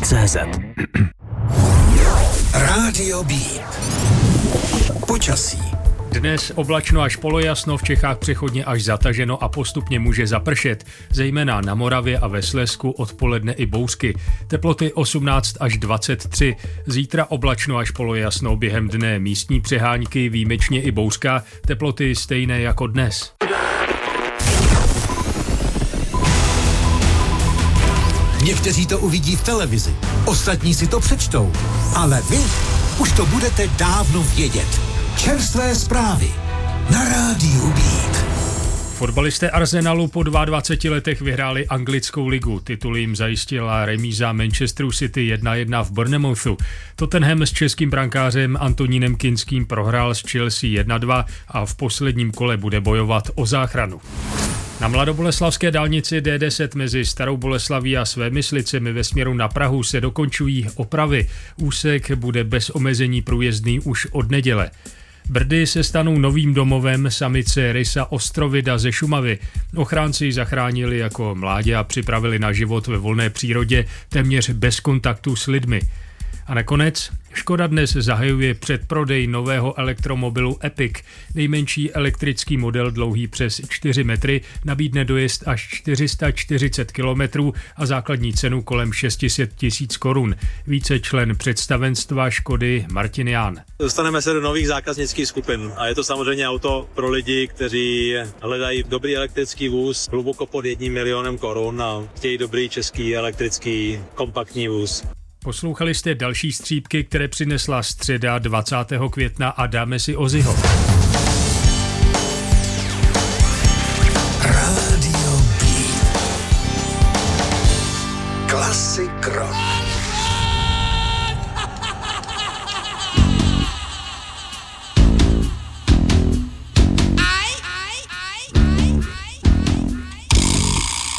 CZ. Rádio Beat. Počasí. Dnes oblačno až polojasno, v Čechách přechodně až zataženo a postupně může zapršet, zejména na Moravě a ve Slezsku odpoledne i bouřky. Teploty 18 až 23. Zítra oblačno až polojasno, během dne místní přehánky, výjimečně i bouřka, teploty stejné jako dnes. Někteří to uvidí v televizi, ostatní si to přečtou, ale vy už to budete dávno vědět. Čerstvé zprávy na Rádiu Beat. Fotbalisté Arsenalu po 22 letech vyhráli anglickou ligu. Titul jim zajistila remíza Manchesteru City 1-1 v Bournemouthu. Tottenham s českým brankářem Antonínem Kinským prohrál s Chelsea 1-2 a v posledním kole bude bojovat o záchranu. Na mladoboleslavské dálnici D10 mezi Starou Boleslaví a Svémyslicemi ve směru na Prahu se dokončují opravy. Úsek bude bez omezení průjezdný už od neděle. Brdy se stanou novým domovem samice rysa ostrovida ze Šumavy. Ochránci ji zachránili jako mládě a připravili na život ve volné přírodě téměř bez kontaktu s lidmi. A nakonec Škoda dnes zahajuje předprodej nového elektromobilu Epic. Nejmenší elektrický model dlouhý přes 4 metry nabídne dojezd až 440 kilometrů a základní cenu kolem 600 tisíc korun. Více člen představenstva Škody Martin Ján. Dostaneme se do nových zákaznických skupin a je to samozřejmě auto pro lidi, kteří hledají dobrý elektrický vůz hluboko pod 1 milionem korun a chtějí dobrý český elektrický kompaktní vůz. Poslouchali jste další střípky, které přinesla středa 20. května a dáme si Ozzyho. Radio Beat. Classic rock.